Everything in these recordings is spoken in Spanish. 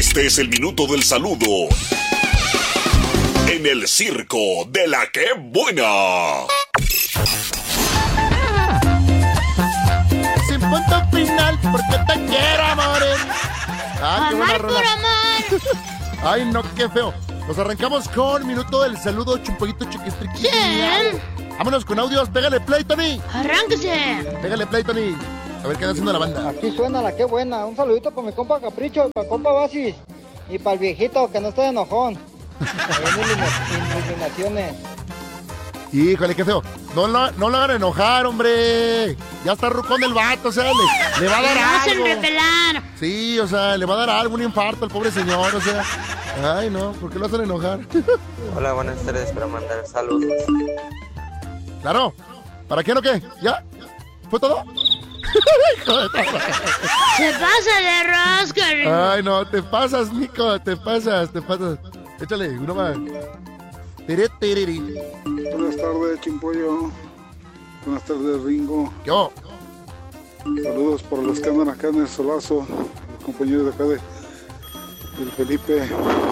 Este es el minuto del saludo en el circo de la que buena. Sin punto final, porque te quiero, amores. Ah, qué buena Amar por rola. amar. Ay, no, qué feo. Nos arrancamos con minuto del saludo, chumpoquito chiquistriqui. Bien. Vámonos con audios. Pégale play, Tony. Arránquese. Pégale play, Tony. A ver qué anda haciendo la banda. Aquí suena la que buena. Un saludito para mi compa Capricho, para compa Basis y para el viejito que no está enojón. En iluminaciones. Híjole, qué feo. No lo hagan enojar, hombre. Ya está rucón el vato, o sea, le va a dar Me hacen algo. repelar. Sí, o sea, le va a dar algo, un infarto al pobre señor, o sea. Ay, no, ¿por qué lo hacen enojar? Hola, buenas tardes, para mandar saludos. Claro. ¿Para qué o qué? ¿Ya? ¿Fue todo? Hijo de todo. Se pasa de rosca. Ay, no, te pasas, Nico, te pasas. Échale, uno más. Tiriri. Buenas tardes, Chimpollo. Buenas tardes, Ringo. Yo. Saludos para los que andan acá en el Solazo, los compañeros de acá del Felipe.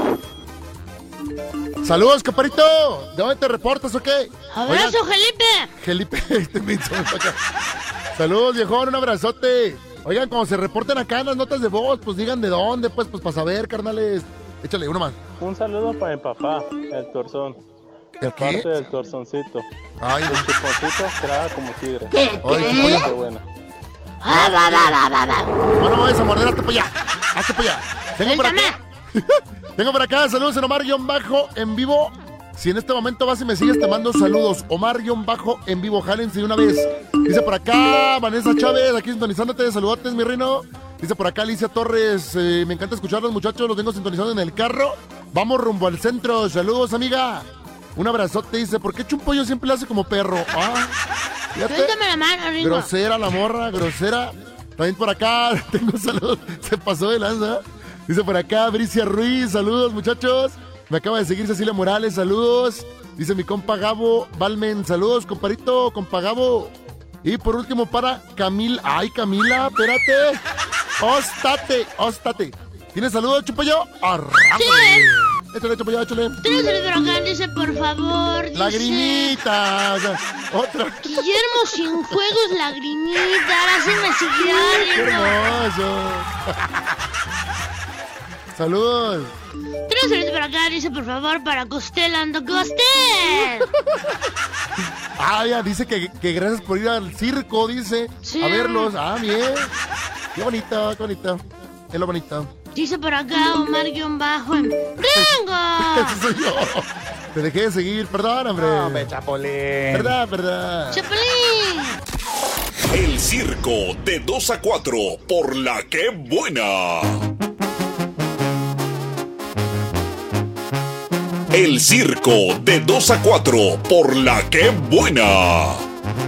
Saludos, caparito. ¿De dónde te reportas o qué? Abrazo, Felipe. Felipe, este pinche acá. Saludos, viejón, un abrazote. Oigan, cuando se reporten acá en las notas de voz, pues digan de dónde, pues para saber, carnales. Échale, uno más. Un saludo para mi papá, el torzón. ¿El qué? Parte del torzoncito. Ay, El chuponcito traba como tigre. Ay, Qué buena. no me vayas a morder, hazte para allá. Hazte para allá. Tengo por acá. Tengo por acá, saludos en Omar-Bajo en vivo. Si en este momento vas y me sigues, te mando saludos. Omar-Bajo en vivo, jálense de una vez. Dice por acá Vanessa Chávez, aquí sintonizándote, saludotes, mi reino. Dice por acá Alicia Torres, me encanta escuchar a los muchachos, los tengo sintonizados en el carro. Vamos rumbo al centro, saludos, amiga. Un abrazote, dice, ¿por qué Chumpollo siempre le hace como perro? Ah, fíjate. Suéltame la mano, Ringo. Grosera la morra, grosera. También por acá tengo saludos. Se pasó de lanza. Dice por acá Bricia Ruiz, saludos muchachos. Me acaba de seguir Cecilia Morales, saludos. Dice mi compa Gabo Balmen, saludos, comparito, compa Gabo. Y por último para Camila. Ay, Camila, espérate. Óstate. ¿Tienes saludos, Chumpollo? Sí. Échale, Chumpollo, échale. Tienes el dragón, dice, por favor. Dice, Lagrimita. O sea, otra. Guillermo sin juegos, lagrimita. Ahora sí me siguió, Qué Ringo. hermoso. Saludos. Tienes saludos por acá, dice, por favor, para Costel Ando Costel. Ah, ya, dice que gracias por ir al circo, dice. Sí. A verlos. Ah, bien. Qué bonito, qué bonito. Es lo bonito. Dice por acá Omar-Bajo en ¡Ringo! Ese soy yo. Te dejé de seguir, perdón, hombre. No, me chapolín. Verdad. ¡Chapulín! El circo de 2 a 4 por la que buena. El circo de 2 a 4 por la que buena.